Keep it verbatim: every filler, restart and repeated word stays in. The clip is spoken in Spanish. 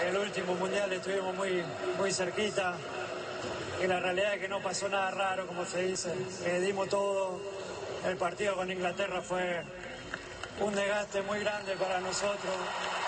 el último mundial estuvimos muy, muy cerquita, y la realidad es que no pasó nada raro, como se dice, que dimos todo. El partido con Inglaterra fue un desgaste muy grande para nosotros.